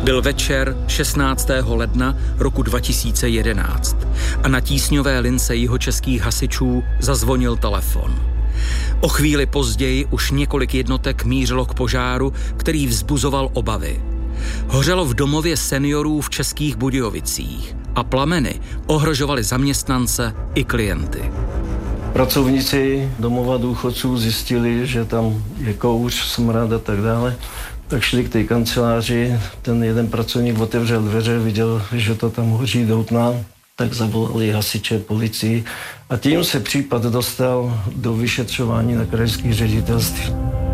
Byl večer 16. ledna roku 2011 a na tísňové lince jihočeských hasičů zazvonil telefon. O chvíli později už několik jednotek mířilo k požáru, který vzbuzoval obavy. Hořelo v domově seniorů v Českých Budějovicích a plameny ohrožovaly zaměstnance i klienty. Pracovníci domova důchodců zjistili, že tam je kouř, smrad a tak dále. Tak šli k té kanceláři, ten jeden pracovník otevřel dveře, viděl, že to tam hoří doutná, tak zavolali hasiče, policii a tím se případ dostal do vyšetřování na krajských ředitelství.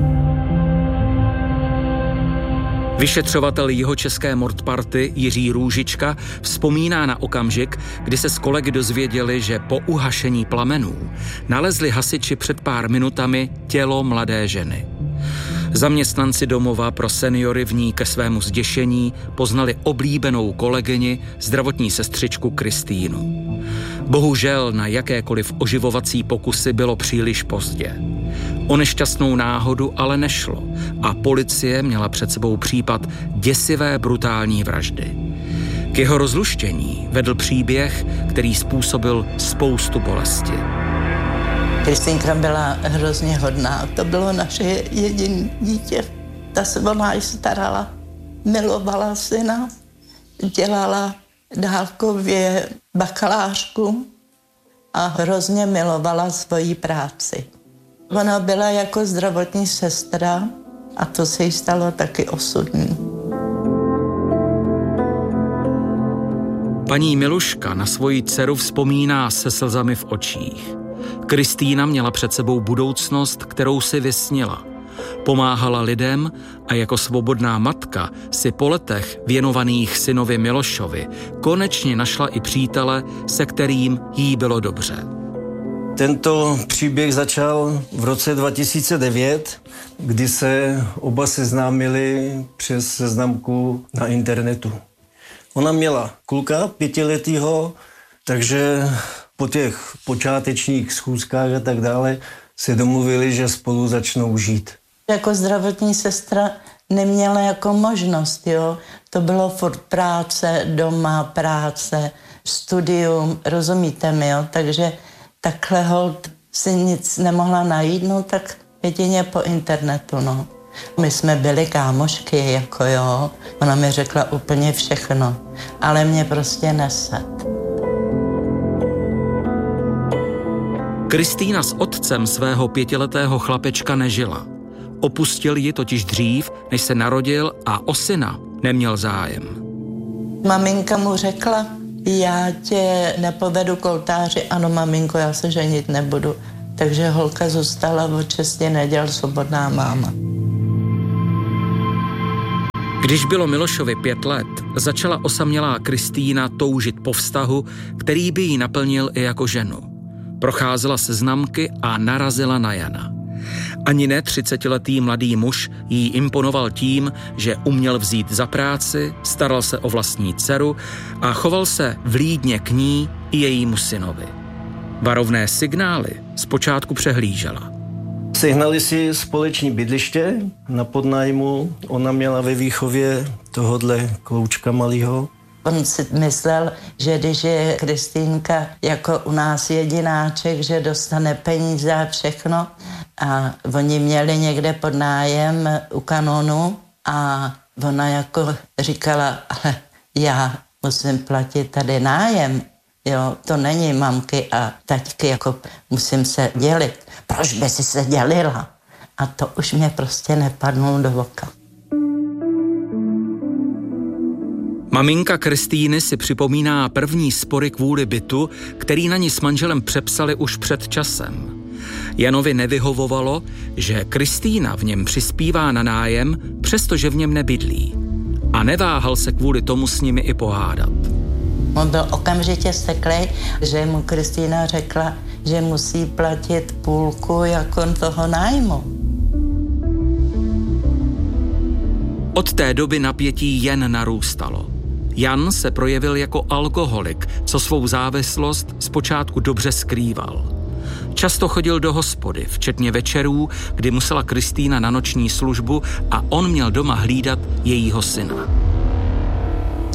Vyšetřovatel jihočeské mordparty Jiří Růžička vzpomíná na okamžik, kdy se s kolegy dozvěděli, že po uhašení plamenů nalezli hasiči před pár minutami tělo mladé ženy. Zaměstnanci domova pro seniory v ní ke svému zděšení poznali oblíbenou kolegyni, zdravotní sestřičku Kristýnu. Bohužel na jakékoliv oživovací pokusy bylo příliš pozdě. O nešťastnou náhodu ale nešlo a policie měla před sebou případ děsivé brutální vraždy. K jeho rozluštění vedl příběh, který způsobil spoustu bolesti. Kristýnka byla hrozně hodná. To bylo naše jediné dítě. Ta se ona i starala, milovala syna, dělala dálkově bakalářku a hrozně milovala svoji práci. Ona byla jako zdravotní sestra a to se jí stalo taky osudný. Paní Miluška na svoji dceru vzpomíná se slzami v očích. Kristýna měla před sebou budoucnost, kterou si vysnila. Pomáhala lidem a jako svobodná matka si po letech věnovaných synovi Milošovi konečně našla i přítele, se kterým jí bylo dobře. Tento příběh začal v roce 2009, kdy se oba seznámili přes seznamku na internetu. Ona měla kluka 5letýho, takže po těch počátečních schůzkách a tak dále se domluvili, že spolu začnou žít. Jako zdravotní sestra neměla jako možnost, jo. To bylo furt práce, doma, práce, studium, rozumíte mi, jo. Takže takhle holt si nic nemohla najít, no tak jedině po internetu, no. My jsme byli kámošky, jako jo. Ona mi řekla úplně všechno, ale mě prostě nesed. Kristýna s otcem svého 5letého chlapečka nežila. Opustil ji totiž dřív, než se narodil a o syna neměl zájem. Maminka mu řekla, já tě nepovedu k oltáři. Ano, maminko, já se ženit nebudu. Takže holka zůstala od 6 neděl svobodná máma. Když bylo Milošovi 5 let, začala osamělá Kristýna toužit po vztahu, který by ji naplnil i jako ženu. Procházela seznamky a narazila na Jana. Ani ne 30letý mladý muž jí imponoval tím, že uměl vzít za práci, staral se o vlastní dceru a choval se vlídně k ní i jejímu synovi. Varovné signály zpočátku přehlížela. Sehnali si společní bydliště na podnájmu. Ona měla ve výchově tohodle kloučka malýho. On si myslel, že když je Kristýnka jako u nás jedináček, že dostane peníze a všechno. A oni měli někde pod nájem u Kanonu a ona jako říkala, ale já musím platit tady nájem. Jo, to není mamky a taťky, jako musím se dělit. Proč by si se dělila? A to už mě prostě nepadlo do oka. Maminka Kristýny si připomíná první spory kvůli bytu, který na ní s manželem přepsali už před časem. Janovi nevyhovovalo, že Kristýna v něm přispívá na nájem, přestože v něm nebydlí. A neváhal se kvůli tomu s nimi i pohádat. On byl okamžitě steklej, že mu Kristýna řekla, že musí platit půlku jako toho nájmu. Od té doby napětí jen narůstalo. Jan se projevil jako alkoholik, co svou závislost zpočátku dobře skrýval. Často chodil do hospody, včetně večerů, kdy musela Kristýna na noční službu a on měl doma hlídat jejího syna.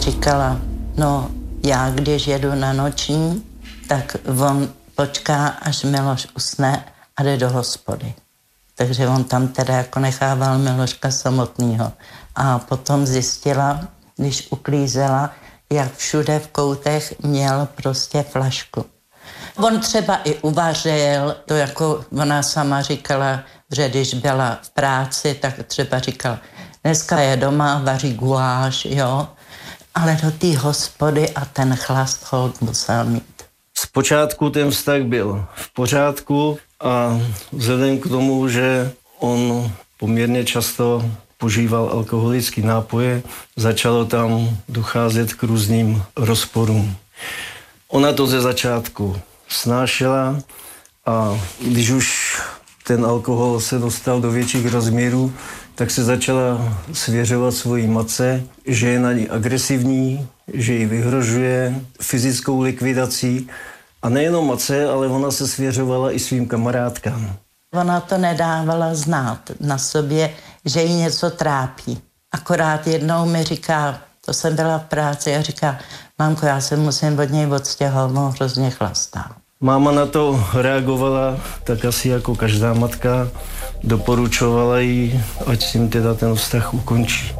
říkala, no já když jedu na noční, tak on počká, až Miloš usne a jde do hospody. Takže on tam teda jako nechával Miloška samotného. A potom zjistila, když uklízela, jak všude v koutech měl prostě flašku. On třeba i uvařil, to jako ona sama říkala, že když byla v práci, tak třeba říkala, dneska je doma, vaří guláš, jo, ale do té hospody a ten chlast holt musel mít. Zpočátku ten vztah byl v pořádku a vzhledem k tomu, že on poměrně často požíval alkoholické nápoje, začalo tam docházet k různým rozporům. Ona to ze začátku snášela a když už ten alkohol se dostal do větších rozměrů, tak se začala svěřovat svojí matce, že je na ní agresivní, že ji vyhrožuje fyzickou likvidací. A nejenom matce, ale ona se svěřovala i svým kamarádkám. Ona to nedávala znát na sobě, že jí něco trápí. Akorát jednou mi říká, to jsem byla v práci, a říká, mamko, já se musím od něj odstěhovat, on hrozně chlastá. Máma na to reagovala tak asi jako každá matka, doporučovala jí, ať s ním teda ten vztah ukončí.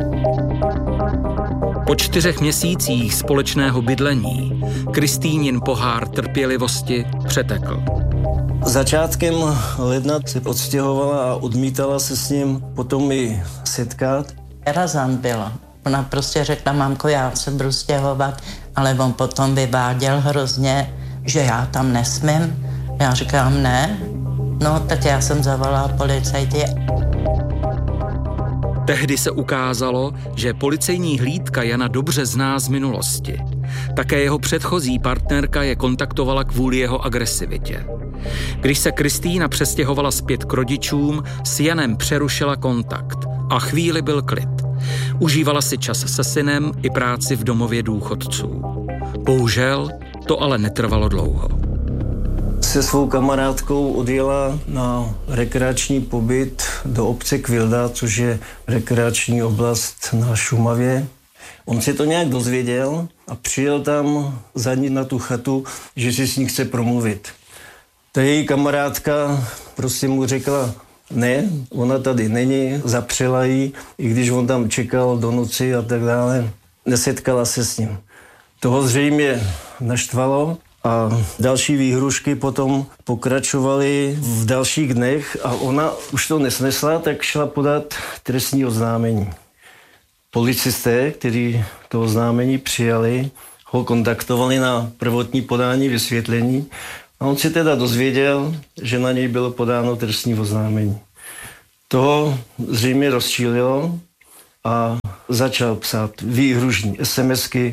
Po 4 měsících společného bydlení Kristýnin pohár trpělivosti přetekl. Začátkem ledna se odstěhovala a odmítala se s ním potom i setkat. Razant byla. Ona prostě řekla, mamko, já se budu stěhovat, ale on potom vyváděl hrozně, že já tam nesmím. Já říkám, ne. No, tak já jsem zavolala policajty. Tehdy se ukázalo, že policejní hlídka Jana dobře zná z minulosti. Také jeho předchozí partnerka je kontaktovala kvůli jeho agresivitě. Když se Kristýna přestěhovala zpět k rodičům, s Janem přerušila kontakt a chvíli byl klid. Užívala si čas se synem i práci v domově důchodců. Bohužel to ale netrvalo dlouho. Se svou kamarádkou odjela na rekreační pobyt do obce Kvilda, což je rekreační oblast na Šumavě. On si to nějak dozvěděl a přijel tam za ní na tu chatu, že si s ní chce promluvit. Ta její kamarádka prostě mu řekla, ne, ona tady není, zapřela jí, i když on tam čekal do noci a tak dále, nesetkala se s ním. Toho zřejmě naštvalo a další výhrušky potom pokračovaly v dalších dnech a ona už to nesnesla, tak šla podat trestní oznámení. Policisté, kteří to oznámení přijali, ho kontaktovali na prvotní podání vysvětlení a on si teda dozvěděl, že na něj bylo podáno trestní oznámení. Toho zřejmě rozčílilo a začal psát výhružní SMSky.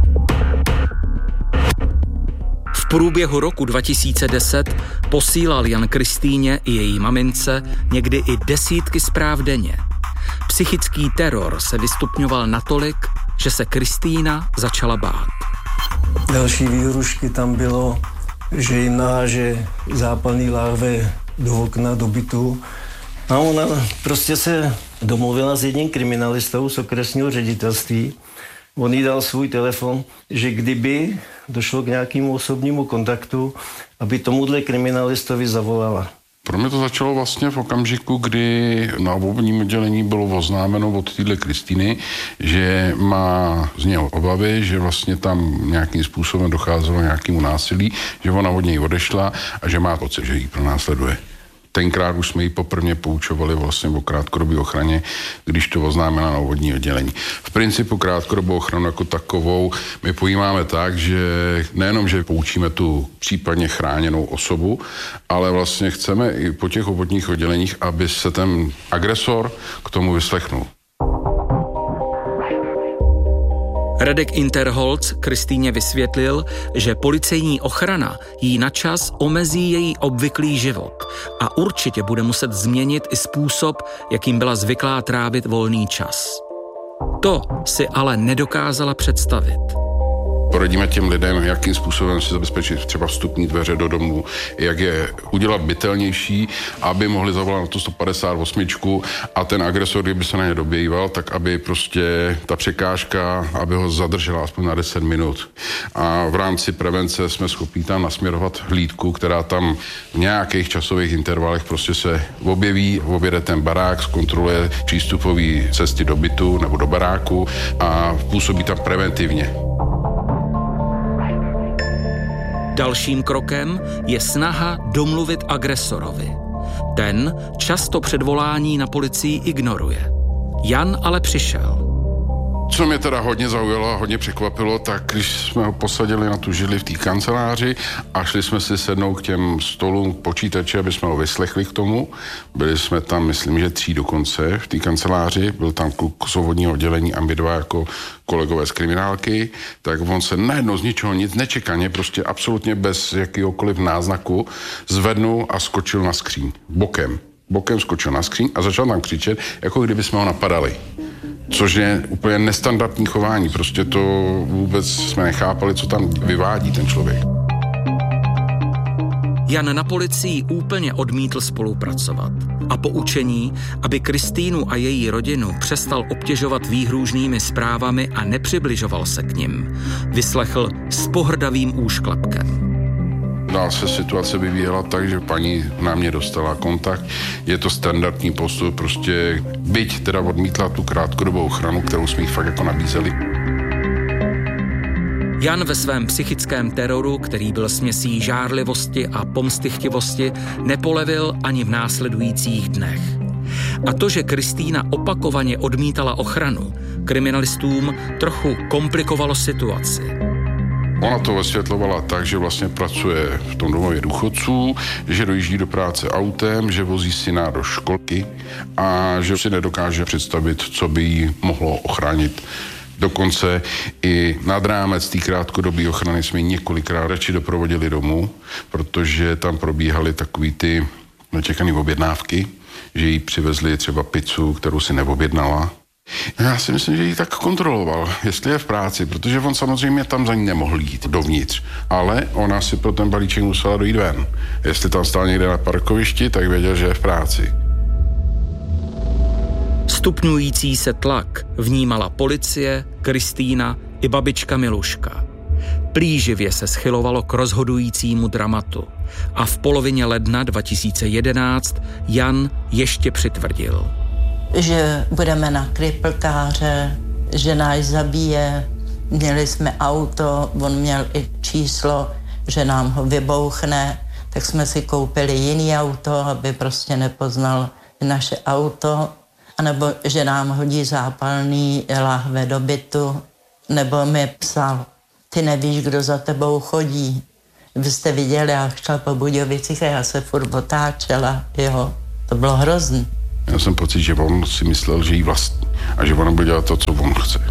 V průběhu roku 2010 posílal Jan Kristýně i její mamince někdy i desítky zpráv denně. Psychický teror se vystupňoval natolik, že se Kristýna začala bát. Další výhrušky tam bylo, že jim naháže zápalný láhve do okna, do bytu. A ona prostě se domluvila s jedním kriminalistou z okresního ředitelství. On jí dal svůj telefon, že kdyby došlo k nějakému osobnímu kontaktu, aby tomuhle kriminalistovi zavolala. Pro mě to začalo vlastně v okamžiku, kdy na obvodním oddělení bylo oznámeno od téhle Kristýny, že má z něho obavy, že vlastně tam nějakým způsobem docházelo k nějakému násilí, že ona od něj odešla a že má pocit, že ji pronásleduje. Tenkrát už jsme ji poprvé poučovali vlastně o krátkodobé ochraně, když to oznámila na obvodní oddělení. V principu krátkodobou ochranu jako takovou my pojímáme tak, že nejenom, že poučíme tu případně chráněnou osobu, ale vlastně chceme i po těch obvodních odděleních, aby se ten agresor k tomu vyslechnul. Radek Interholz Kristýně vysvětlil, že policejní ochrana jí na čas omezí její obvyklý život a určitě bude muset změnit i způsob, jakým byla zvyklá trávit volný čas. To si ale nedokázala představit. Poradíme těm lidem, jakým způsobem si zabezpečit třeba vstupní dveře do domu, jak je udělat bytelnější, aby mohli zavolat na tu 158 a ten agresor, kdyby se na ně dobýval, tak aby prostě ta překážka, aby ho zadržela aspoň na 10 minut. A v rámci prevence jsme schopni tam nasměrovat hlídku, která tam v nějakých časových intervalech prostě se objeví, objede ten barák, zkontroluje přístupové cesty do bytu nebo do baráku a působí tam preventivně. Dalším krokem je snaha domluvit agresorovi. Ten často předvolání na policii ignoruje. Jan ale přišel. Co mě teda hodně zaujalo a hodně překvapilo, tak když jsme ho posadili na tu židli v té kanceláři a šli jsme si sednout k těm stolům počítače, aby jsme ho vyslechli k tomu. Byli jsme tam, myslím, že 3 dokonce v té kanceláři. Byl tam kluk z obvodního oddělení a my 2 jako kolegové z kriminálky. Tak on se najednou z ničeho nic nečekaně, prostě absolutně bez jakýhokoliv náznaku zvednul a skočil na skříň. Bokem skočil na skříň a začal tam křičet, jako kdyby jsme ho napadali. Což je úplně nestandardní chování. Prostě to vůbec jsme nechápali, co tam vyvádí ten člověk. Jan na policii úplně odmítl spolupracovat a poučení, aby Kristýnu a její rodinu přestal obtěžovat výhrůžnými zprávami a nepřibližoval se k nim, vyslechl s pohrdavým úšklapkem. Dál se situace vyvíjela tak, že paní na mě dostala kontakt. Je to standardní postup, prostě byť teda odmítla tu krátkodobou ochranu, kterou jsme jí fakt jako nabízeli. Jan ve svém psychickém teroru, který byl směsí žárlivosti a pomstychtivosti, nepolevil ani v následujících dnech. A to, že Kristýna opakovaně odmítala ochranu, kriminalistům trochu komplikovalo situaci. Ona to vysvětlovala tak, že vlastně pracuje v tom domově důchodců, že dojíždí do práce autem, že vozí syna do školky a že si nedokáže představit, co by jí mohlo ochránit. Dokonce i nad rámec té krátkodobé ochrany jsme několikrát radši doprovodili domů, protože tam probíhaly takový ty nečekané objednávky, že jí přivezli třeba pizzu, kterou si neobjednala. Já si myslím, že ji tak kontroloval, jestli je v práci, protože on samozřejmě tam za ní nemohl jít dovnitř, ale ona si pro ten balíček musela dojít ven. Jestli tam stál někde na parkovišti, tak věděl, že je v práci. Stupňující se tlak vnímala policie, Kristýna i babička Miluška. Plíživě se schylovalo k rozhodujícímu dramatu a v polovině ledna 2011 Jan ještě přitvrdil. Že budeme na kriplkáře, že nás zabije. Měli jsme auto, on měl i číslo, že nám ho vybouchne, tak jsme si koupili jiný auto, aby prostě nepoznal naše auto, anebo že nám hodí zápalný láhve do bytu, nebo mi psal, ty nevíš, kdo za tebou chodí. Vy jste viděli, já šel po Budějovicích a já se furt otáčela, jo, to bylo hrozný. Já jsem pocit, že on si myslel, že jí vlastní a že ona bude dělat to, co on chce.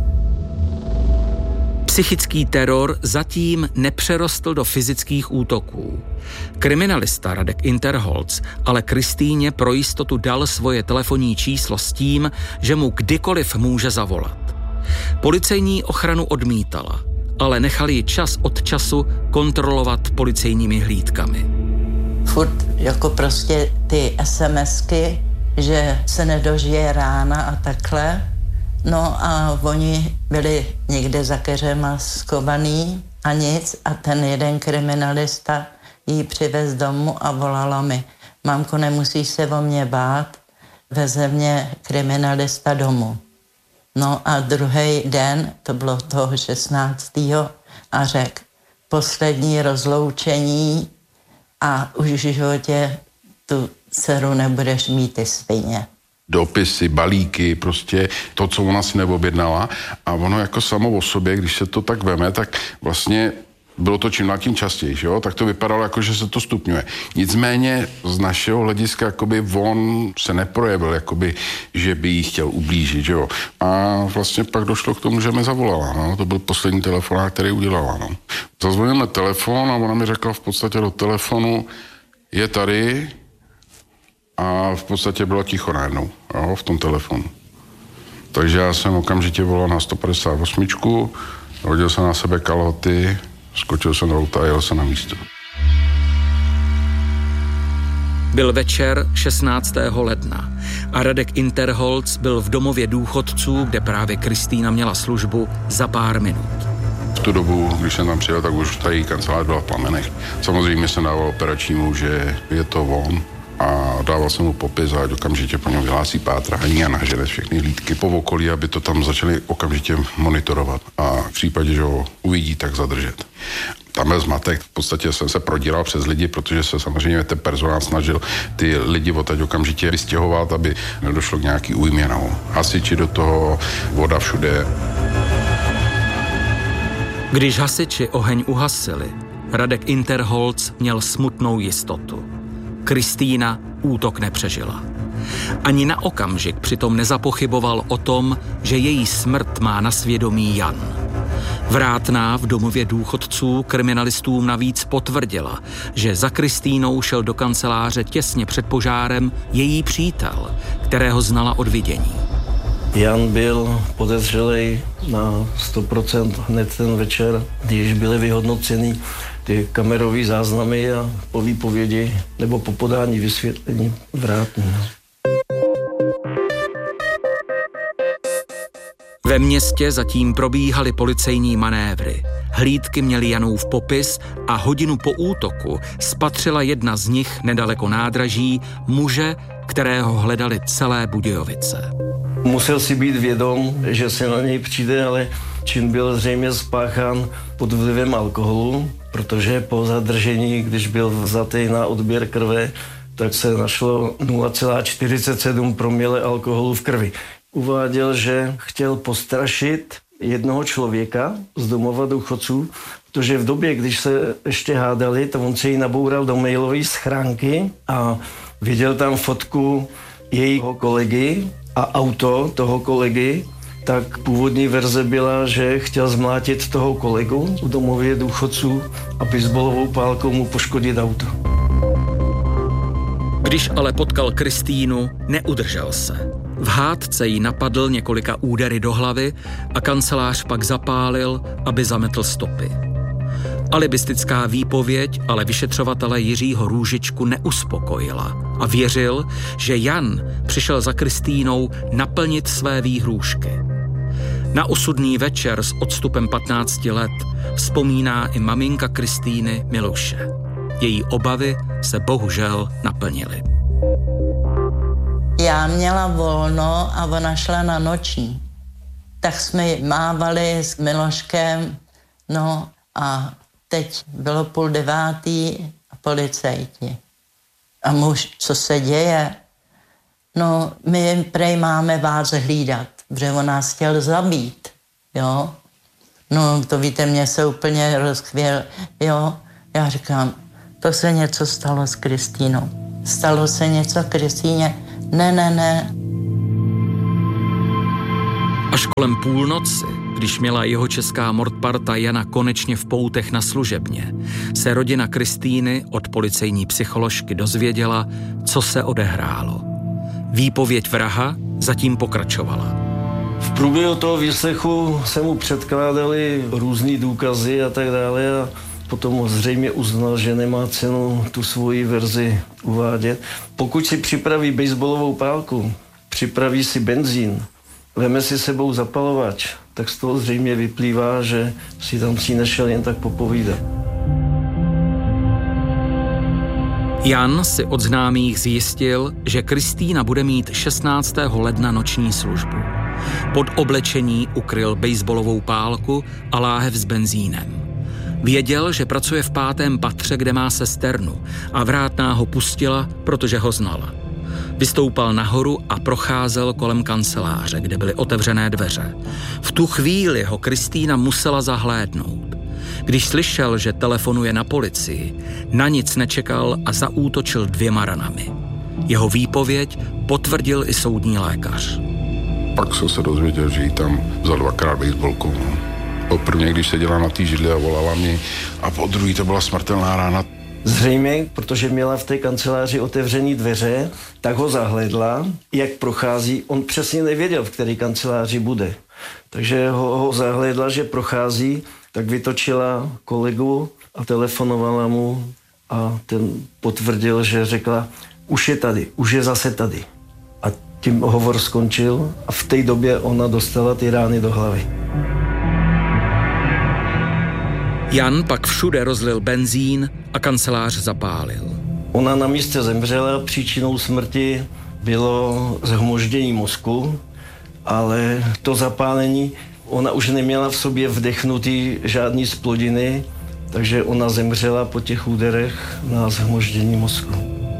Psychický teror zatím nepřerostl do fyzických útoků. Kriminalista Radek Interholz ale Kristýně pro jistotu dal svoje telefonní číslo s tím, že mu kdykoliv může zavolat. Policejní ochranu odmítala, ale nechal ji čas od času kontrolovat policejními hlídkami. Furt jako prostě ty SMSky, že se nedožije rána a takhle. No a oni byli někde za keřema skovaný a nic a ten jeden kriminalista jí přivez domů a volala mi, mamko, nemusíš se o mě bát, veze mě kriminalista domů. No a druhý den, to bylo toho 16. a řekl, poslední rozloučení a už v životě tu dceru nebudeš mít ty svině. Dopisy, balíky, prostě to, co ona si neobjednala a ono jako samo o sobě, když se to tak veme, tak vlastně bylo to čím dál tím častěji, jo? Tak to vypadalo jako, že se to stupňuje. Nicméně z našeho hlediska jakoby on se neprojevil, jakoby, že by jí chtěl ublížit, jo? A vlastně pak došlo k tomu, že mi zavolala, no? To byl poslední telefonát, který udělala, no? Zazvonil na telefon a ona mi řekla v podstatě do telefonu, je tady a v podstatě byla ticho najednou, jo? V tom telefonu. Takže já jsem okamžitě volal na 158, Hodil jsem na sebe kalhoty, skočil jsem do auta a jel jsem na místo. Byl večer 16. ledna a Radek Interholz byl v domově důchodců, kde právě Kristýna měla službu, za pár minut. V tu dobu, když jsem tam přijel, tak už tady kancelář byla v plamenech. Samozřejmě jsem dával operačnímu, že je to on, a dával jsem mu popis a okamžitě po něm vyhlásí pátrání a nažene všechny hlídky po okolí, aby to tam začali okamžitě monitorovat a v případě, že ho uvidí, tak zadržet. Tam byl zmatek, v podstatě jsem se prodíral přes lidi, protože se samozřejmě ten personál snažil ty lidi odtaď okamžitě vystěhovat, aby nedošlo k nějaký újmě. Hasiči do toho, voda všude. Když hasiči oheň uhasili, Radek Interholz měl smutnou jistotu. Kristýna útok nepřežila. Ani na okamžik přitom nezapochyboval o tom, že její smrt má na svědomí Jan. Vrátná v domově důchodců kriminalistům navíc potvrdila, že za Kristýnou šel do kanceláře těsně před požárem její přítel, kterého znala od vidění. Jan byl podezřelý na 100% hned ten večer, když byly vyhodnoceny ty kamerové záznamy a po výpovědi nebo po podání vysvětlení vrátný. Ve městě zatím probíhaly policejní manévry. Hlídky měly Janův popis a hodinu po útoku spatřila jedna z nich nedaleko nádraží muže, kterého hledali celé Budějovice. Musel si být vědom, že se na něj přijde, ale čin byl zřejmě spáchán pod vlivem alkoholu, protože po zadržení, když byl vzatý na odběr krve, tak se našlo 0,47 promile alkoholu v krvi. Uváděl, že chtěl postrašit jednoho člověka z domova důchodců, protože v době, když se ještě hádali, tak on se jí naboural do mailové schránky a viděl tam fotku jejího kolegy a auto toho kolegy, tak původní verze byla, že chtěl zmlátit toho kolegu v domově důchodců a baseballovou pálkou mu poškodit auto. Když ale potkal Kristýnu, neudržel se. V hádce jí napadl několika údery do hlavy a kancelář pak zapálil, aby zametl stopy. Alibistická výpověď ale vyšetřovatele Jiřího Růžičku neuspokojila a věřil, že Jan přišel za Kristýnou naplnit své výhrůžky. Na osudný večer s odstupem 15 let vzpomíná i maminka Kristýny Miluše. Její obavy se bohužel naplnily. Já měla volno a ona šla na noční. Tak jsme mávali s Miloškem, no a teď bylo 8:30 a policajti. A muž, co se děje? No, my prej máme vás hlídat, protože on nás chtěl zabít, jo. No, to víte, mě se úplně rozchvěl, jo. Já říkám, to se něco stalo s Kristýnou. Stalo se něco Kristýně? Ne. Až kolem půlnoci, když měla jeho česká mordparta Jana konečně v poutech na služebně, se rodina Kristýny od policejní psycholožky dozvěděla, co se odehrálo. Výpověď vraha zatím pokračovala. V průběhu toho výslechu se mu předkládali různý důkazy a tak dále a potom zřejmě uznal, že nemá cenu tu svoji verzi uvádět. Pokud si připraví baseballovou pálku, připraví si benzín, veme si sebou zapalovač, tak z toho zřejmě vyplývá, že si tam si nešel jen tak popovídat. Jan si od známých zjistil, že Kristýna bude mít 16. ledna noční službu. Pod oblečení ukryl baseballovou pálku a láhev s benzínem. Věděl, že pracuje v 5. patře, kde má sesternu a vrátná ho pustila, protože ho znala. Vystoupal nahoru a procházel kolem kanceláře, kde byly otevřené dveře. V tu chvíli ho Kristýna musela zahlédnout. Když slyšel, že telefonuje na policii, na nic nečekal a zaútočil 2 ranami. Jeho výpověď potvrdil i soudní lékař. Pak jsem se dozvěděl, že jí tam vzal 2krát baseballkou. Poprvé, když seděla na té židli a volala mě, a po druhý to byla smrtelná rána. Zřejmě, protože měla v té kanceláři otevřené dveře, tak ho zahlédla, jak prochází. On přesně nevěděl, v které kanceláři bude. Takže ho zahlédla, že prochází, tak vytočila kolegu a telefonovala mu a ten potvrdil, že řekla, už je tady, už je zase tady. A tím hovor skončil a v té době ona dostala ty rány do hlavy. Jan pak všude rozlil benzín a kancelář zapálil. Ona na místě zemřela, příčinou smrti bylo zhmoždění mozku, ale to zapálení, ona už neměla v sobě vdechnutý žádný zplodiny, takže ona zemřela po těch úderech na zhmoždění mozku.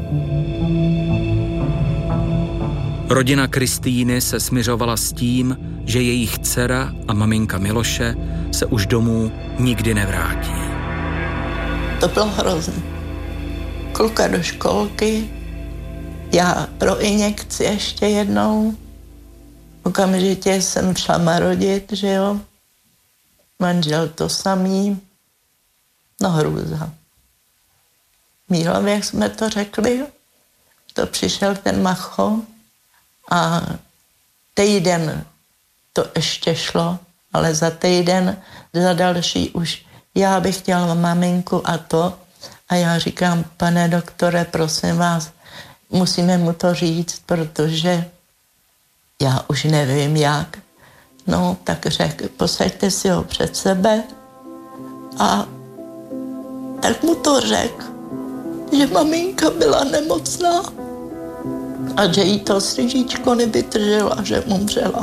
Rodina Kristýny se smiřovala s tím, že jejich dcera a maminka Miloše se už domů nikdy nevrátí. To bylo hrozné. Kluka do školky, já pro injekci ještě jednou. Okamžitě jsem šla marodit, že jo. Manžel to samý. No hrůza. Mílo, jak jsme to řekli, to přišel ten macho a týden to ještě šlo, ale za týden, za další už já bych chtěla maminku a to. A já říkám, pane doktore, prosím vás, musíme mu to říct, protože já už nevím jak. No, tak řekl, posaďte si ho před sebe a tak mu to řekl, že maminka byla nemocná a že jí to srdíčko nevydrželo a že umřela.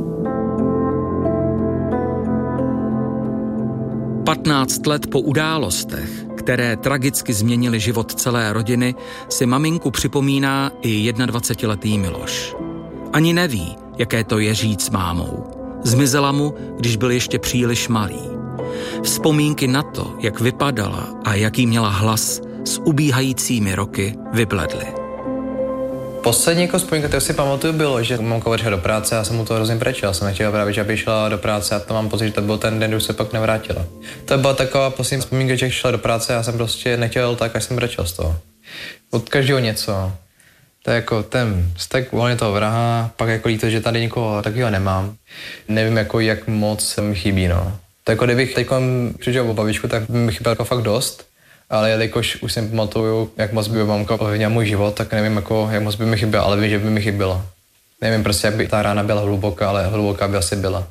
15 let po událostech, které tragicky změnily život celé rodiny, si maminku připomíná i 21letý Miloš. Ani neví, jaké to je žít s mámou. Zmizela mu, když byl ještě příliš malý. Vzpomínky na to, jak vypadala a jaký měla hlas, s ubíhajícími roky vybledly. Poslední vzpomínka, kterou si pamatuju, bylo, že mamka odešla do práce a já jsem mu to hrozně brečel. Já jsem nechtěl právě, aby šla do práce a to mám pocit, že to byl ten den, kdy se pak nevrátila. To byla taková poslední vzpomínka, že šla do práce a já jsem prostě nechtěl tak, až jsem brečel z toho. Od každého něco. To je jako ten vztek volně toho vraha, pak jako líto, že tady nikoho takového nemám. Nevím, jako, jak moc mi chybí, no. To jako kdybych teď přišel o babičku, tak by mi chybělo jako fakt dost. Ale jelikož už si pamatuju, jak moc by mamka ovlivnila můj život, tak nevím, jako, jak moc by mi chyběla, ale vím, že by mi chyběla. Nevím prostě, jak by ta rána byla hluboká, ale hluboká by asi byla.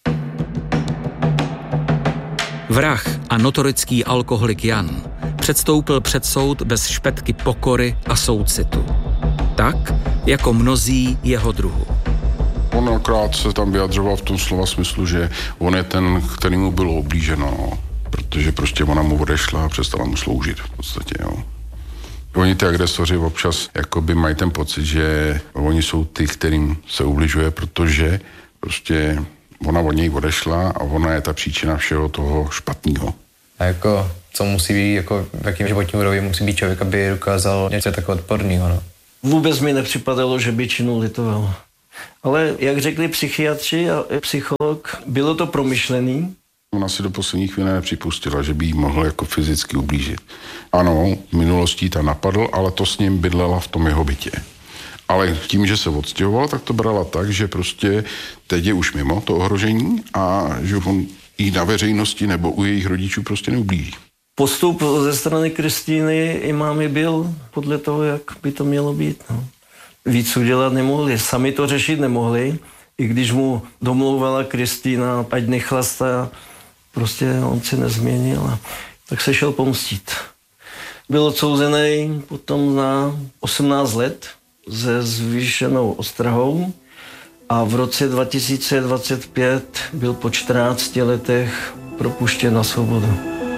Vrah a notorický alkoholik Jan předstoupil před soud bez špetky pokory a soucitu. Tak, jako mnozí jeho druhu. On akorát se tam vyjadřoval v tom slova smyslu, že on je ten, kterému bylo ublíženo, protože prostě ona mu odešla a přestala mu sloužit v podstatě, jo. Oni ty agresoři občas jakoby mají ten pocit, že oni jsou ty, kterým se ubližuje, protože prostě ona od něj odešla a ona je ta příčina všeho toho špatného. A jako, co musí být, jako v jakým životním úrovni musí být člověk, aby dokázal něco takového odporného, no. Vůbec mi nepřipadalo, že by činu litoval. Ale jak řekli psychiatři a psycholog, bylo to promyšlený. Ona si do poslední chvíle nepřipustila, že by jí mohl jako fyzicky ublížit. Ano, v minulosti ta napadl, ale to s ním bydlela v tom jeho bytě. Ale tím, že se odstěhoval, tak to brala tak, že prostě teď je už mimo to ohrožení a že on jí na veřejnosti nebo u jejich rodičů prostě neublíží. Postup ze strany Kristýny i mámy byl podle toho, jak by to mělo být. No. Víc udělat nemohli, sami to řešit nemohli, i když mu domlouvala Kristýna, ať nechlastá, prostě on se nezměnil, tak se šel pomstit. Byl odsouzený potom na 18 let se zvýšenou ostrahou a v roce 2025 byl po 14 letech propuštěn na svobodu.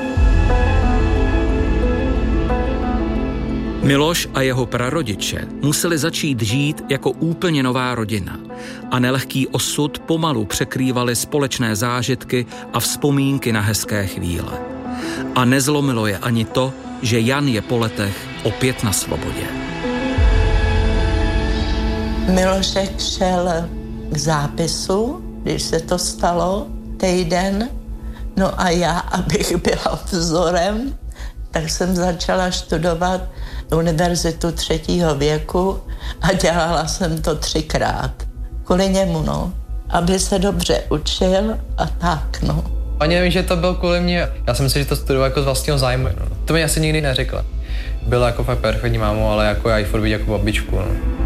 Miloš a jeho prarodiče museli začít žít jako úplně nová rodina a nelehký osud pomalu překrývaly společné zážitky a vzpomínky na hezké chvíle. A nezlomilo je ani to, že Jan je po letech opět na svobodě. Milošek šel k zápisu, když se to stalo, týden. No a já, abych byla vzorem, tak jsem začala studovat univerzitu 3. věku a dělala jsem to 3krát. Kvůli němu, no. Aby se dobře učil a tak, no. Ani nevím, že to byl kvůli mě. Já jsem si, že to studoval jako z vlastního zájmu. No. To mi asi nikdy neřekla. Byla jako fakt perfektní mámu, ale jako já ji furt vidím jako babičku. No.